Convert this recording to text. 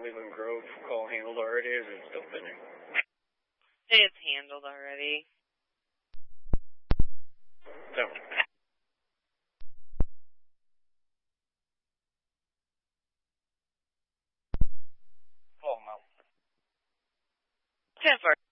Leland Grove call handled already, or is it still pending? It's handled already. No. Call him out. 10-4.